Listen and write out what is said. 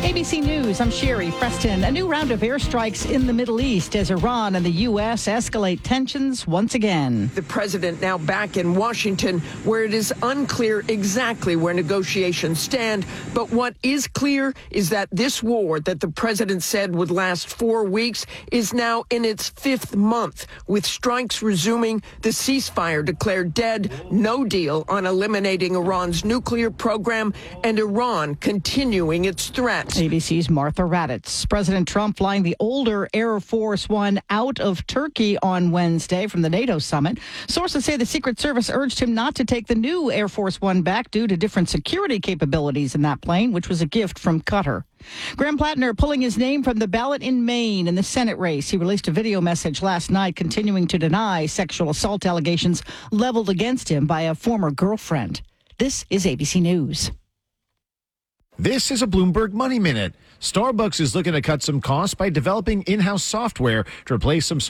ABC News, I'm Sherry Preston. A new round of airstrikes in the Middle East as Iran and the U.S. escalate tensions once again. The president now back in Washington, where it is unclear exactly where negotiations stand. But what is clear is that this war that the president said would last 4 weeks is now in its 5th month, with strikes resuming, the ceasefire declared dead, no deal on eliminating Iran's nuclear program, and Iran continuing its threats. ABC's Martha Raddatz. President Trump flying the older Air Force One out of Turkey on Wednesday from the NATO summit. Sources say the Secret Service urged him not to take the new Air Force One back due to different security capabilities in that plane, which was a gift from Qatar. Graham Plattner pulling his name from the ballot in Maine in the Senate race. He released a video message last night continuing to deny sexual assault allegations leveled against him by a former girlfriend. This is ABC News. This is a Bloomberg Money Minute. Starbucks is looking to cut some costs by developing in-house software to replace some